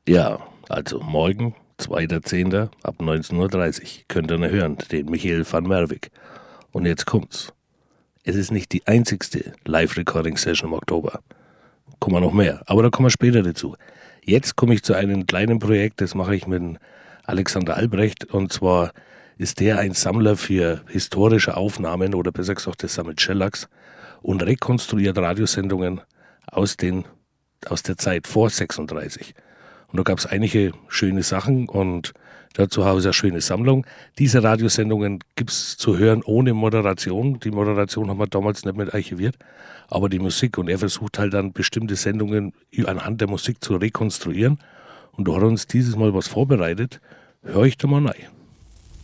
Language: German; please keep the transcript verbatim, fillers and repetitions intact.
Ja, also morgen, zweiter Zehnter ab neunzehn Uhr dreißig könnt ihr ihn hören, den Michael van Merwijk. Und jetzt kommt's. Es ist nicht die einzigste Live-Recording-Session im Oktober. Kommen noch mehr, aber da kommen wir später dazu. Jetzt komme ich zu einem kleinen Projekt, das mache ich mit Alexander Albrecht. Und zwar ist der ein Sammler für historische Aufnahmen, oder besser gesagt, der sammelt Shellacks und rekonstruiert Radiosendungen aus, den, aus der Zeit vor sechsunddreißig. Und da gab es einige schöne Sachen und da zu Hause eine schöne Sammlung. Diese Radiosendungen gibt es zu hören ohne Moderation. Die Moderation haben wir damals nicht mit archiviert, aber die Musik. Und er versucht halt dann bestimmte Sendungen anhand der Musik zu rekonstruieren. Und da hat er uns dieses Mal was vorbereitet. Hör ich da mal rein.